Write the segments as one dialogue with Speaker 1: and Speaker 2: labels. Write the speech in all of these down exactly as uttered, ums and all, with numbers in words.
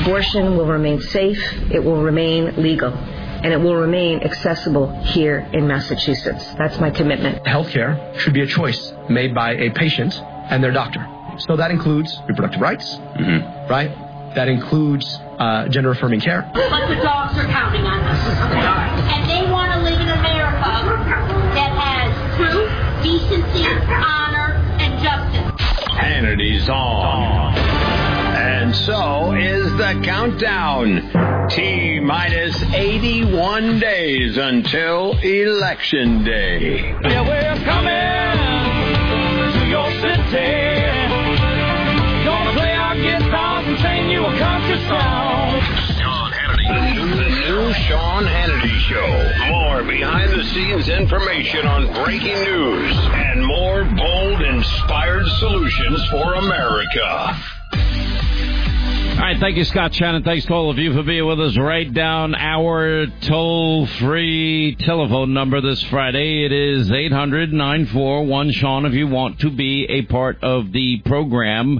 Speaker 1: Abortion will remain safe, it will remain legal, and it will remain accessible here in Massachusetts. That's my commitment.
Speaker 2: Healthcare should be a choice made by a patient and their doctor. So that includes reproductive rights, mm-hmm. right? That includes uh, gender-affirming care.
Speaker 3: But the dogs are counting on us. And they want to live in America that has truth, decency, honor, and justice.
Speaker 4: Hannity's on. And so is the countdown. T-minus eighty-one days until Election Day.
Speaker 5: Yeah, we're coming to your city. Gonna play our guitars and sing you a country song.
Speaker 4: Sean Hannity. The new, the new Sean Hannity Show. More behind-the-scenes information on breaking news and more bold, inspired solutions for America.
Speaker 6: All right, thank you, Scott Shannon. Thanks to all of you for being with us. Write down our toll-free telephone number this Friday. It is eight hundred, nine four one, Sean if you want to be a part of the program.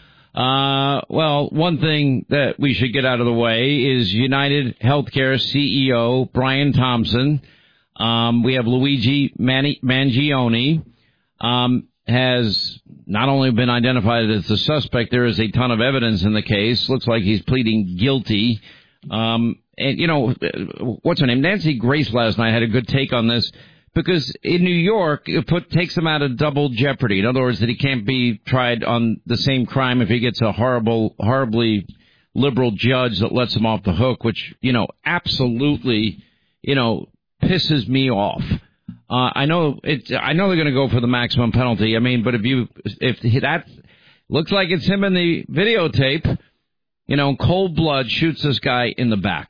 Speaker 6: Uh, well, one thing that we should get out of the way is United Healthcare C E O Brian Thompson. Um, we have Luigi Mani- Mangione. Um, has not only been identified as the suspect, there is a ton of evidence in the case. Looks like he's pleading guilty. Um, and, you know, what's her name? Nancy Grace last night had a good take on this because in New York, it put, takes him out of double jeopardy. In other words, that he can't be tried on the same crime if he gets a horrible, horribly liberal judge that lets him off the hook, which, you know, absolutely, you know, pisses me off. Uh, I know it. I know they're going to go for the maximum penalty. I mean, but if you, if that looks like it's him in the videotape, you know, cold blood shoots this guy in the back.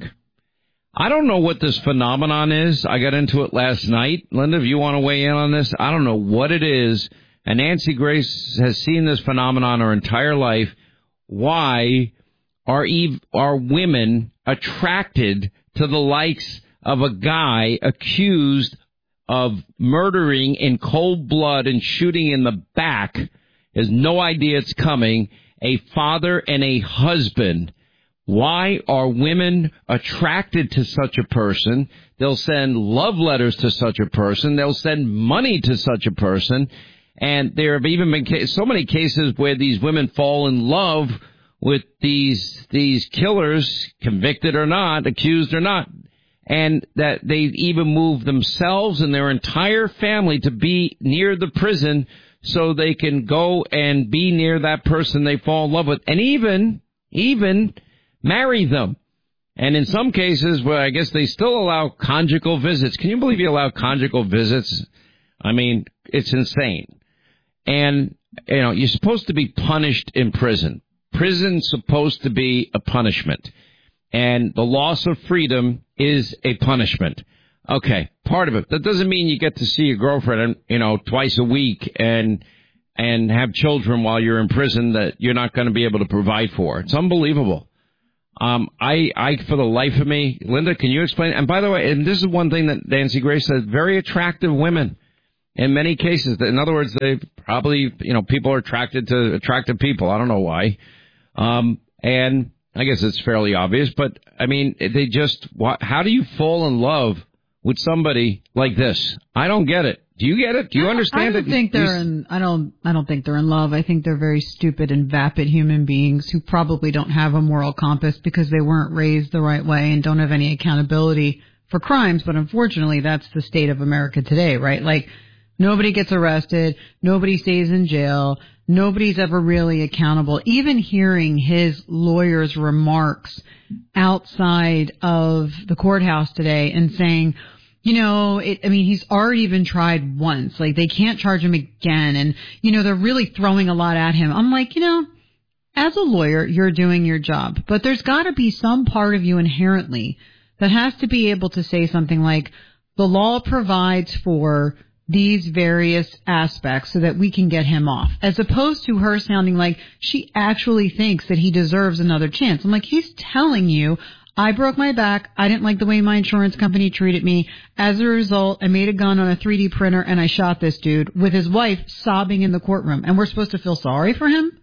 Speaker 6: I don't know what this phenomenon is. I got into it last night. Linda, if you want to weigh in on this, I don't know what it is. And Nancy Grace has seen this phenomenon her entire life. Why are Eve, are women attracted to the likes of a guy accused of murdering in cold blood and shooting in the back, has no idea it's coming, a father and a husband? Why are women attracted to such a person? They'll send love letters to such a person. They'll send money to such a person. And there have even been so many cases where these women fall in love with these these killers, convicted or not, accused or not. And that they even move themselves and their entire family to be near the prison so they can go and be near that person they fall in love with, and even, even marry them. And in some cases, where I guess they still allow conjugal visits. Can you believe you allow conjugal visits? I mean, it's insane. And, you know, you're supposed to be punished in prison. Prison's supposed to be a punishment. And the loss of freedom is a punishment. Okay, part of it. That doesn't mean you get to see your girlfriend, you know, twice a week and and have children while you're in prison that you're not going to be able to provide for. It's unbelievable. Um, I, I, for the life of me, Linda, can you explain? And by the way, and this is one thing that Nancy Grace said, very attractive women in many cases. In other words, they probably, you know, people are attracted to attractive people. I don't know why. Um, and I guess it's fairly obvious, but I mean, they just, how do you fall in love with somebody like this? I don't get it. Do you get it? Do you understand it?
Speaker 7: I don't think they're in, I don't, I don't think they're in love. I think they're very stupid and vapid human beings who probably don't have a moral compass because they weren't raised the right way and don't have any accountability for crimes. But unfortunately, that's the state of America today, right? Like, nobody gets arrested. Nobody stays in jail. Nobody's ever really accountable. Even hearing his lawyer's remarks outside of the courthouse today and saying, you know, it, I mean, he's already been tried once. Like, they can't charge him again. And, you know, they're really throwing a lot at him. I'm like, you know, as a lawyer, you're doing your job. But there's got to be some part of you inherently that has to be able to say something like, the law provides for these various aspects so that we can get him off, as opposed to her sounding like she actually thinks that he deserves another chance. I'm like, he's telling you, I broke my back. I didn't like the way my insurance company treated me. As a result, I made a gun on a three D printer and I shot this dude, with his wife sobbing in the courtroom. And we're supposed to feel sorry for him?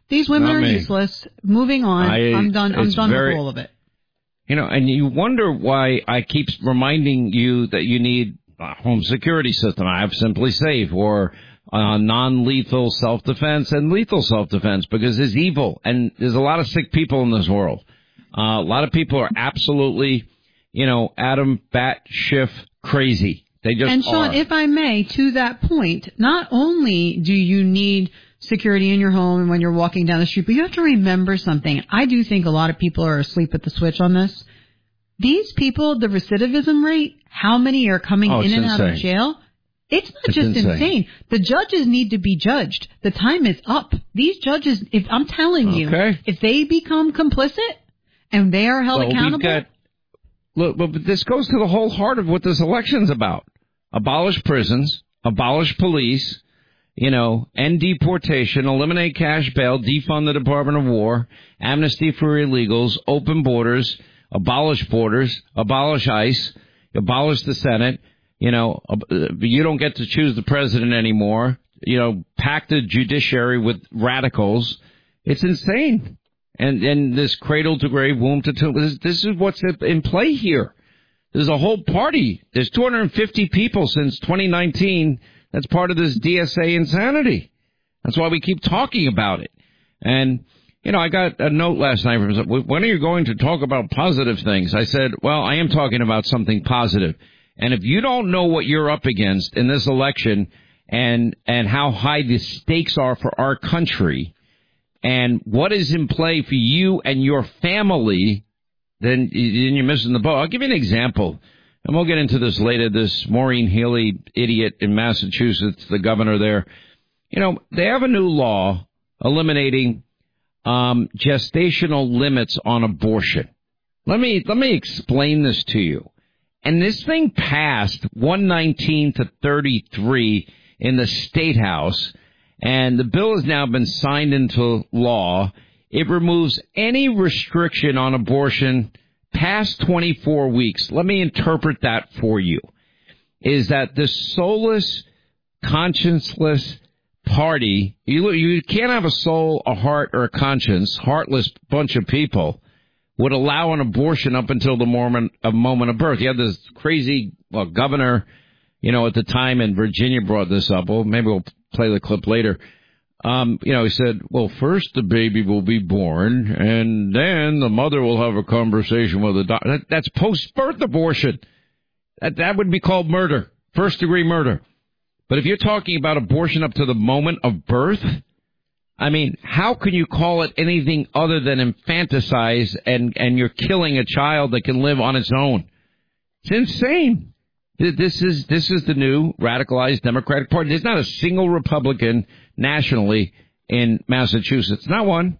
Speaker 7: These women
Speaker 6: Not
Speaker 7: are
Speaker 6: me.
Speaker 7: useless. Moving on.
Speaker 6: I-
Speaker 7: I'm done. I'm
Speaker 6: it's
Speaker 7: done
Speaker 6: very-
Speaker 7: with all of it.
Speaker 6: You know, and you wonder why I keep reminding you that you need a home security system. I have Simply Safe or uh, non-lethal self-defense and lethal self-defense because it's evil. And there's a lot of sick people in this world. Uh, a lot of people are absolutely, you know, Adam Batshif crazy. They just
Speaker 7: And Sean,
Speaker 6: are.
Speaker 7: if I may, to that point, not only do you need security in your home and when you're walking down the street, but you have to remember something. I do think a lot of people are asleep at the switch on this. These people, the recidivism rate, how many are coming
Speaker 6: Oh,
Speaker 7: in and
Speaker 6: insane.
Speaker 7: out of jail? It's not
Speaker 6: It's
Speaker 7: just
Speaker 6: insane.
Speaker 7: insane. The judges need to be judged. The time is up. These judges, if I'm telling you,
Speaker 6: Okay.
Speaker 7: if they become complicit and they are held
Speaker 6: Well, we've
Speaker 7: accountable,
Speaker 6: got- Look, but this goes to the whole heart of what this election's about. Abolish prisons, abolish police, you know, end deportation, eliminate cash bail, defund the Department of War, amnesty for illegals, open borders, abolish borders, abolish ICE, abolish the Senate, you know, uh, you don't get to choose the president anymore, you know, pack the judiciary with radicals. It's insane. And and this cradle to grave, womb to tomb, this, this is what's in play here. There's a whole party. There's two hundred fifty people since twenty nineteen that's part of this D S A insanity. That's why we keep talking about it. And, you know, I got a note last night from someone, when are you going to talk about positive things? I said, well, I am talking about something positive. And if you don't know what you're up against in this election and and how high the stakes are for our country, and what is in play for you and your family, then you're missing the boat. I'll give you an example, and we'll get into this later. This Maureen Healey idiot in Massachusetts, the governor there, you know, they have a new law eliminating um, gestational limits on abortion. Let me let me explain this to you. And this thing passed one nineteen to thirty-three in the State House. And the bill has now been signed into law. It removes any restriction on abortion past twenty-four weeks. Let me interpret that for you. Is that this soulless, conscienceless party, you, you can't have a soul, a heart, or a conscience, heartless bunch of people, would allow an abortion up until the moment, a moment of birth. You had this crazy well, governor, you know, at the time in Virginia brought this up. Well, maybe we'll play the clip later. Um, you know, he said, well, first the baby will be born, and then the mother will have a conversation with the doctor. That, that's post-birth abortion. That, that would be called murder, first-degree murder. But if you're talking about abortion up to the moment of birth, I mean, how can you call it anything other than infanticide and, and you're killing a child that can live on its own? It's insane. This is this is the new radicalized Democratic Party. There's not a single Republican nationally in Massachusetts. Not one.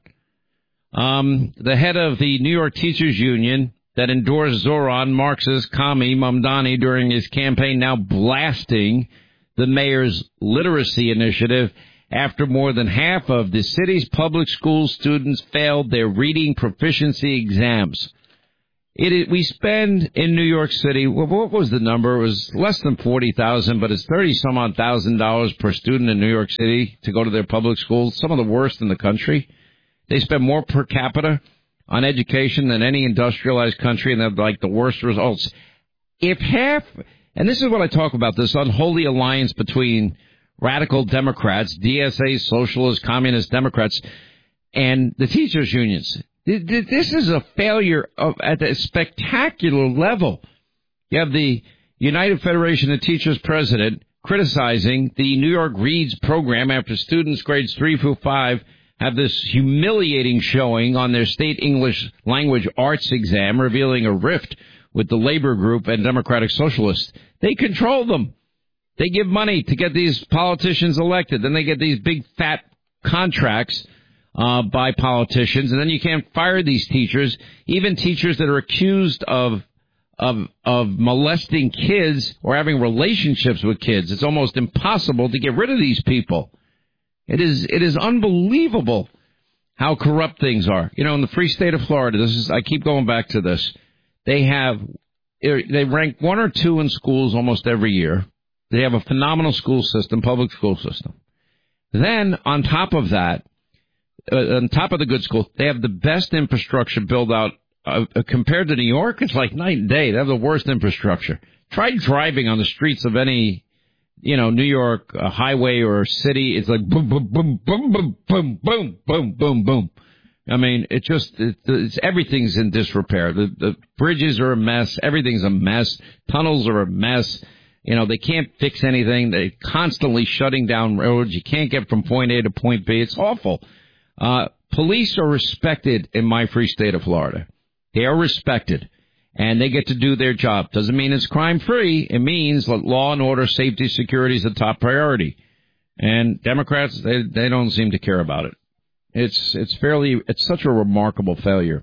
Speaker 6: Um, the head of the New York Teachers Union that endorsed Zoran Marxist Kami Mamdani during his campaign now blasting the mayor's literacy initiative after more than half of the city's public school students failed their reading proficiency exams. It is, we spend in New York City, well, what was the number? It was less than forty thousand, but it's thirty some odd thousand dollars per student in New York City to go to their public schools, some of the worst in the country. They spend more per capita on education than any industrialized country, and they have like the worst results. If half, and this is what I talk about, this unholy alliance between radical Democrats, D S A, socialist, communist Democrats, and the teachers' unions. This is a failure of, at a spectacular level. You have the United Federation of Teachers president criticizing the New York Reads program after students grades three through five have this humiliating showing on their state English language arts exam, revealing a rift with the labor group and Democratic Socialists. They control them. They give money to get these politicians elected. Then they get these big fat contracts Uh, by politicians, and then you can't fire these teachers, even teachers that are accused of of of molesting kids or having relationships with kids. It's almost impossible to get rid of these people. It is it is unbelievable how corrupt things are. You know, in the free state of Florida, this is I keep going back to this. They have they rank one or two in schools almost every year. They have a phenomenal school system, public school system. Then on top of that, uh, on top of the good schools, they have the best infrastructure built out uh, compared to New York. It's like night and day. They have the worst infrastructure. Try driving on the streets of any, you know, New York uh, highway or city. It's like boom, boom, boom, boom, boom, boom, boom, boom, boom, boom. I mean, it just, it, it's, everything's in disrepair. The, the bridges are a mess. Everything's a mess. Tunnels are a mess. You know, they can't fix anything. They're constantly shutting down roads. You can't get from point A to point B. It's awful. Uh, police are respected in my free state of Florida. They are respected, and they get to do their job. Doesn't mean it's crime-free. It means that law and order, safety, security is a top priority. And Democrats, they, they don't seem to care about it. It's it's fairly, it's such a remarkable failure.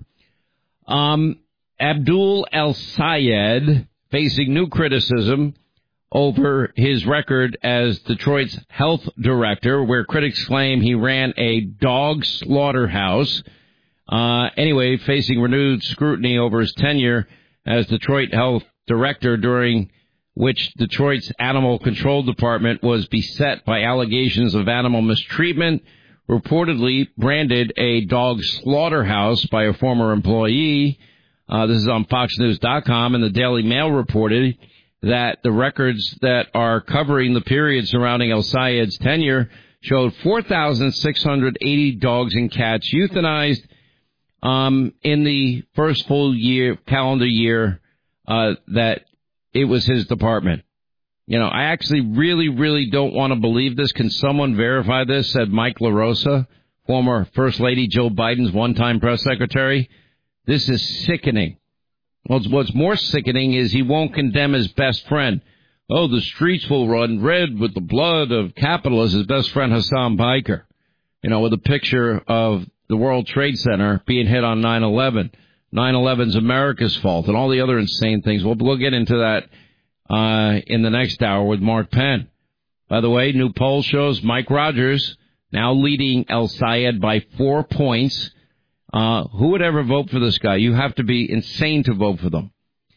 Speaker 6: Um, Abdul El-Sayed facing new criticism over his record as Detroit's health director, where critics claim he ran a dog slaughterhouse. Uh, anyway, facing renewed scrutiny over his tenure as Detroit health director, during which Detroit's animal control department was beset by allegations of animal mistreatment, reportedly branded a dog slaughterhouse by a former employee. Uh, this is on Fox News dot com, and the Daily Mail reported that the records that are covering the period surrounding El-Sayed's tenure showed four thousand six hundred eighty dogs and cats euthanized um, in the first full year, calendar year uh, that it was his department. You know, I actually really, really don't want to believe this. Can someone verify this? Said Mike LaRosa, former First Lady Joe Biden's one-time press secretary. This is sickening. What's, what's more sickening is he won't condemn his best friend. Oh, the streets will run red with the blood of capitalists, his best friend Hassan Biker. You know, with a picture of the World Trade Center being hit on nine eleven. nine eleven's America's fault and all the other insane things. We'll, we'll get into that uh, in the next hour with Mark Penn. By the way, new poll shows Mike Rogers now leading El-Sayed by four points. Uh, who would ever vote for this guy? You have to be insane to vote for them.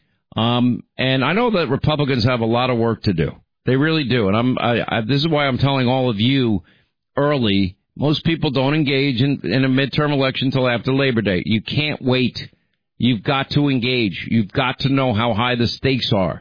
Speaker 6: Um, and I know that Republicans have a lot of work to do. They really do. And I'm, I, I, this is why I'm telling all of you early, most people don't engage in, in a midterm election until after Labor Day. You can't wait. You've got to engage. You've got to know how high the stakes are.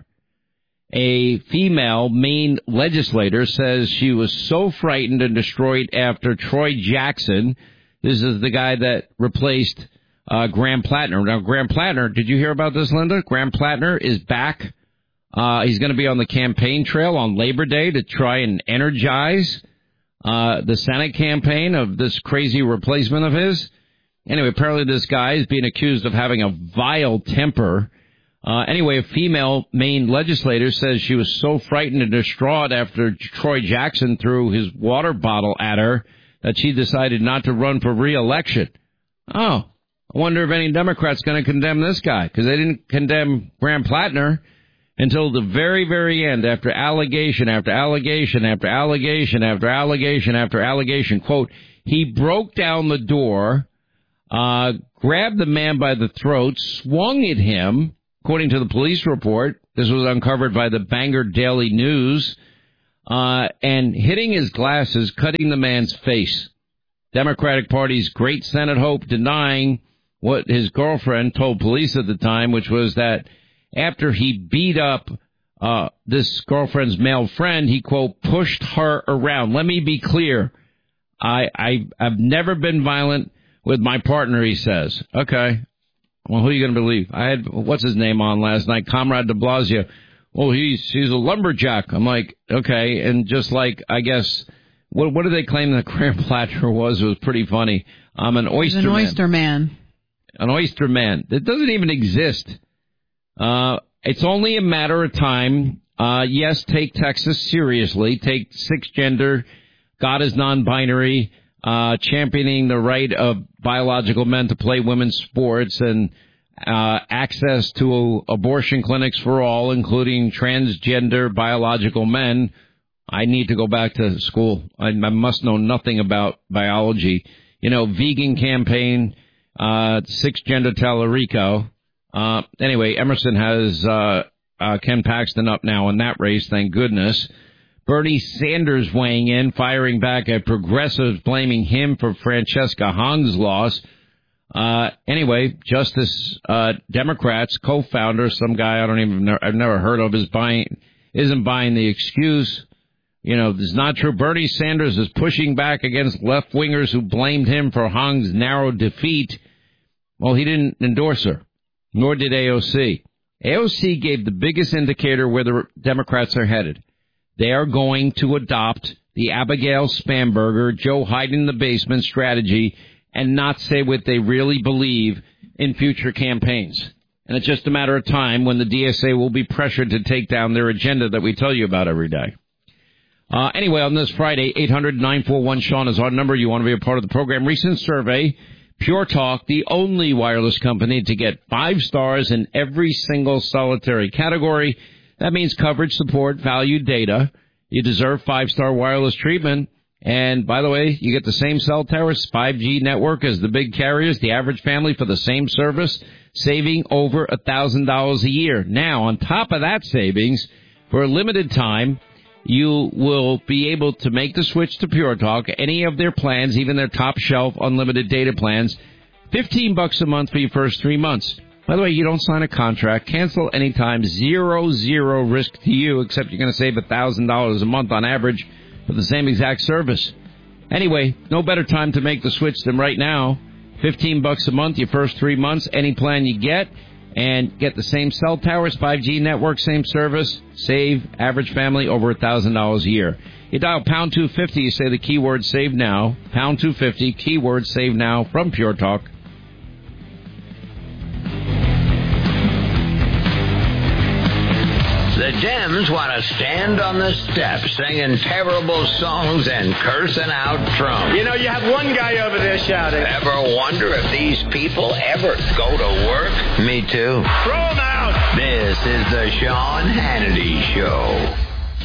Speaker 6: A female Maine legislator says she was so frightened and destroyed after Troy Jackson. This is the guy that replaced uh, Graham Plattner. Now, Graham Plattner, did you hear about this, Linda? Graham Plattner is back. Uh, he's going to be on the campaign trail on Labor Day to try and energize uh, the Senate campaign of this crazy replacement of his. Anyway, apparently this guy is being accused of having a vile temper. Uh, anyway, a female Maine legislator says she was so frightened and distraught after Troy Jackson threw his water bottle at her that she decided not to run for re-election. Oh, I wonder if any Democrat's going to condemn this guy, because they didn't condemn Graham Plattner until the very, very end, after allegation after allegation after allegation after allegation after allegation. Quote, he broke down the door, uh, grabbed the man by the throat, swung at him. According to the police report, this was uncovered by the Bangor Daily News, uh, and hitting his glasses, cutting the man's face. Democratic Party's great Senate hope denying what his girlfriend told police at the time, which was that after he beat up uh, this girlfriend's male friend, he, quote, pushed her around. Let me be clear. I, I, I've never been violent with my partner, he says. Okay. Well, who are you going to believe? I had, what's his name on last night? Comrade de Blasio. Well, he's he's a lumberjack. I'm like, okay. And just like, I guess, what what do they claim that Graham Plattner was? It was pretty funny. I'm an oyster man.
Speaker 7: An oyster man.
Speaker 6: An oyster man. That doesn't even exist. Uh, it's only a matter of time. Uh, yes, take Texas seriously. Take six-gender, God is non-binary, uh, championing the right of biological men to play women's sports and uh, access to abortion clinics for all, including transgender biological men. I need to go back to school. I, I must know nothing about biology. You know, vegan campaign, uh, six-gender Tallarico. Uh, anyway, Emerson has uh, uh, Ken Paxton up now in that race, thank goodness. Bernie Sanders weighing in, firing back at progressives, blaming him for Francesca Hong's loss. Uh, anyway, Justice, uh, Democrats co-founder, some guy I don't even know, I've never heard of, is buying, isn't buying the excuse. You know, it's not true. Bernie Sanders is pushing back against left-wingers who blamed him for Hong's narrow defeat. Well, he didn't endorse her, nor did A O C. A O C gave the biggest indicator where the Democrats are headed. They are going to adopt the Abigail Spanberger, Joe hide in the basement strategy and not say what they really believe in future campaigns. And it's just a matter of time when the D S A will be pressured to take down their agenda that we tell you about every day. Uh, anyway, on this Friday, eight hundred, nine four one, Sean is our number. You want to be a part of the program. Recent survey, Pure Talk, the only wireless company to get five stars in every single solitary category. That means coverage, support, value, data. You deserve five-star wireless treatment. And, by the way, you get the same cell towers, five G network as the big carriers, the average family for the same service, saving over one thousand dollars a year. Now, on top of that savings, for a limited time, you will be able to make the switch to Pure Talk, any of their plans, even their top-shelf unlimited data plans, fifteen bucks a month for your first three months. By the way, you don't sign a contract, cancel anytime, zero, zero risk to you, except you're going to save one thousand dollars a month on average for the same exact service. Anyway, no better time to make the switch than right now. fifteen bucks a month, your first three months, any plan you get, and get the same cell towers, five G network, same service, save average family over one thousand dollars a year. You dial pound two fifty, you say the keyword save now, pound two fifty, keyword save now from Pure Talk.
Speaker 4: The Dems want to stand on the steps singing terrible songs and cursing out Trump.
Speaker 8: You know, you have one guy over there shouting.
Speaker 4: Ever wonder if these people ever go to work? Me too.
Speaker 8: Throw them out!
Speaker 4: This is the Sean Hannity Show.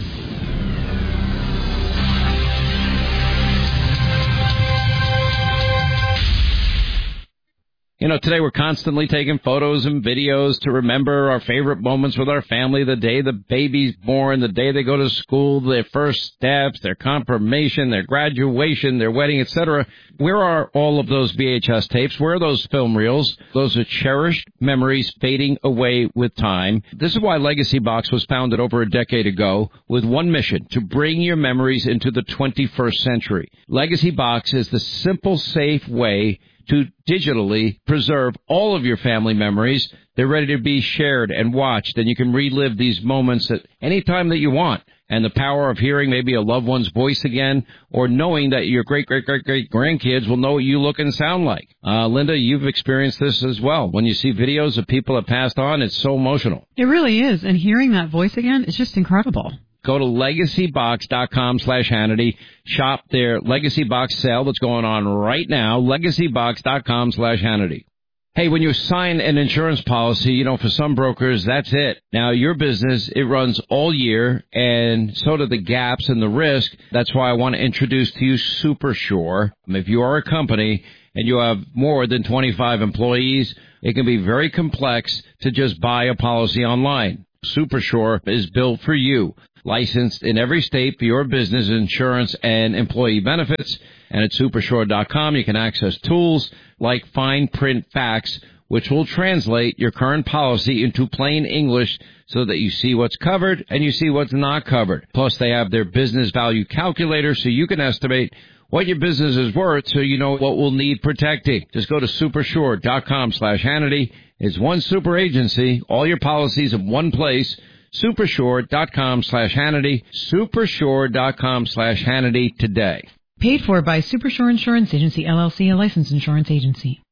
Speaker 6: You know, today we're constantly taking photos and videos to remember our favorite moments with our family, the day the baby's born, the day they go to school, their first steps, their confirmation, their graduation, their wedding, et cetera. Where are all of those V H S tapes? Where are those film reels? Those are cherished memories fading away with time. This is why Legacy Box was founded over a decade ago with one mission, to bring your memories into the twenty-first century. Legacy Box is the simple, safe way to digitally preserve all of your family memories. They're ready to be shared and watched, and you can relive these moments at any time that you want. And the power of hearing maybe a loved one's voice again, or knowing that your great-great-great-great-grandkids will know what you look and sound like. Uh, Linda, you've experienced this as well. When you see videos of people that passed on, it's so emotional.
Speaker 7: It really is, and hearing that voice again is just incredible.
Speaker 6: Go to legacybox.com slash Hannity. Shop their Legacy Box sale that's going on right now. legacybox.com slash Hannity. Hey, when you sign an insurance policy, you know, for some brokers, that's it. Now, your business, it runs all year, and so do the gaps and the risk. That's why I want to introduce to you SuperSure. If you are a company and you have more than twenty-five employees, it can be very complex to just buy a policy online. SuperSure is built for you. Licensed in every state for your business insurance and employee benefits. And at supersure dot com, you can access tools like fine print facts, which will translate your current policy into plain English so that you see what's covered and you see what's not covered. Plus, they have their business value calculator so you can estimate what your business is worth so you know what will need protecting. Just go to supersure dot com slash Hannity. It's one super agency, all your policies in one place. supersure dot com slash Hannity. supersure dot com slash Hannity today.
Speaker 7: Paid for by Supersure Insurance Agency, L L C, a licensed insurance agency.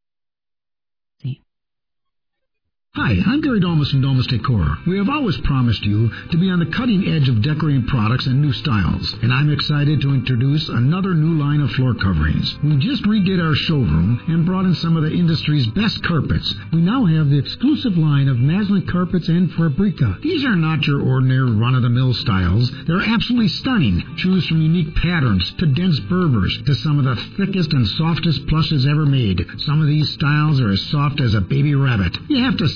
Speaker 9: Hi, I'm Gary Domus from Domus Decor. We have always promised you to be on the cutting edge of decorating products and new styles, and I'm excited to introduce another new line of floor coverings. We just redid our showroom and brought in some of the industry's best carpets. We now have the exclusive line of Maslin carpets and Fabrica. These are not your ordinary run-of-the-mill styles. They're absolutely stunning. Choose from unique patterns to dense Berbers to some of the thickest and softest plushes ever made. Some of these styles are as soft as a baby rabbit. You have to see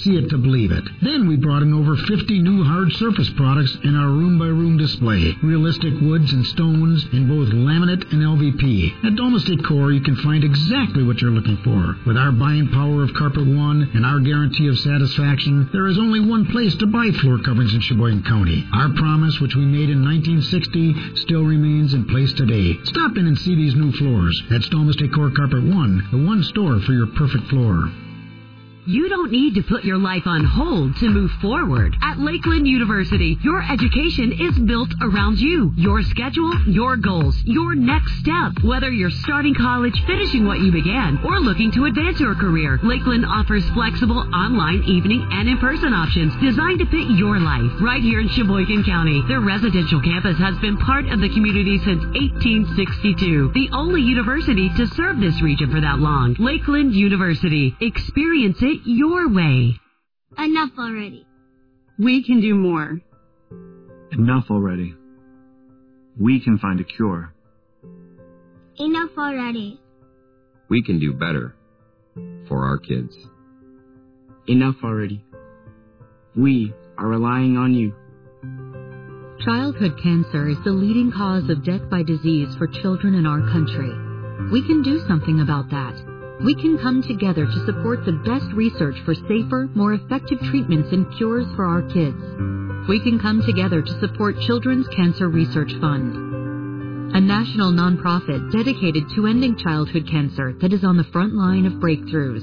Speaker 9: see it to believe it. Then we brought in over fifty new hard surface products in our room-by-room display. Realistic woods and stones in both laminate and L V P. At Domus Decor, you can find exactly what you're looking for. With our buying power of Carpet One and our guarantee of satisfaction, there is only one place to buy floor coverings in Sheboygan County. Our promise, which we made in nineteen sixty, still remains in place today. Stop in and see these new floors. That's Domus Decor Carpet One, the one store for your perfect floor.
Speaker 10: You don't need to put your life on hold to move forward. At Lakeland University, your education is built around you, your schedule, your goals, your next step. Whether you're starting college, finishing what you began, or looking to advance your career, Lakeland offers flexible online, evening, and in-person options designed to fit your life. Right here in Sheboygan County, their residential campus has been part of the community since eighteen sixty-two. The only university to serve this region for that long. Lakeland University. Experience it your way.
Speaker 3: Enough already.
Speaker 10: We can do more.
Speaker 11: Enough already. We can find a cure.
Speaker 3: Enough already.
Speaker 12: We can do better for our kids.
Speaker 11: Enough already. We are relying on you.
Speaker 10: Childhood cancer is the leading cause of death by disease for children in our country. We can do something about that. We can come together to support the best research for safer, more effective treatments and cures for our kids. We can come together to support Children's Cancer Research Fund, a national nonprofit dedicated to ending childhood cancer that is on the front line of breakthroughs.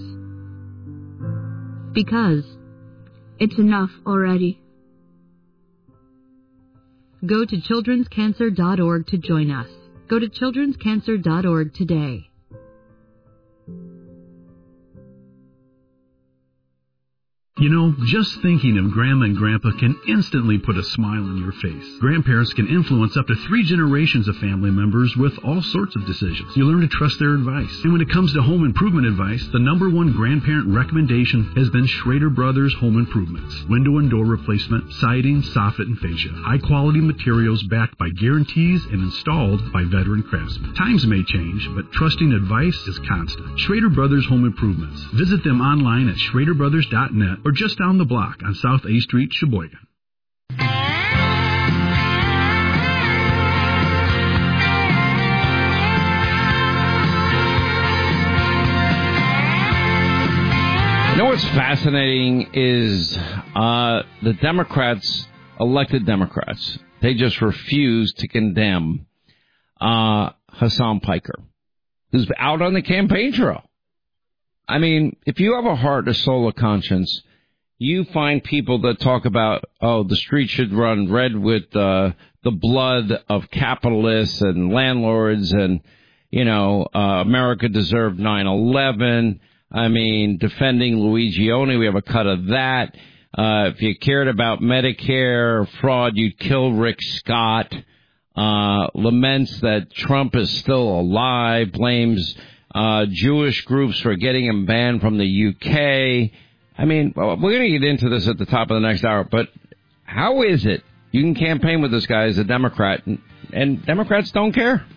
Speaker 10: Because
Speaker 3: it's enough already.
Speaker 10: Go to children's cancer dot org to join us. Go to children's cancer dot org today.
Speaker 13: You know, just thinking of Grandma and Grandpa can instantly put a smile on your face. Grandparents can influence up to three generations of family members with all sorts of decisions. You learn to trust their advice. And when it comes to home improvement advice, the number one grandparent recommendation has been Schrader Brothers Home Improvements. Window and door replacement, siding, soffit, and fascia. High-quality materials backed by guarantees and installed by veteran craftsmen. Times may change, but trusting advice is constant. Schrader Brothers Home Improvements. Visit them online at schrader brothers dot net or just down the block on South A Street, Sheboygan.
Speaker 6: You know what's fascinating is uh, the Democrats, elected Democrats, they just refuse to condemn uh, Hassan Piker, who's out on the campaign trail. I mean, if you have a heart, a soul, a conscience, you find people that talk about, oh, the street should run red with uh, the blood of capitalists and landlords and, you know, uh, America deserved nine eleven. I mean, defending Luigione, we have a cut of that. Uh, if you cared about Medicare fraud, you'd kill Rick Scott. Uh, laments that Trump is still alive, blames uh, Jewish groups for getting him banned from the U K. I mean, we're going to get into this at the top of the next hour, but how is it you can campaign with this guy as a Democrat, and, and Democrats don't care?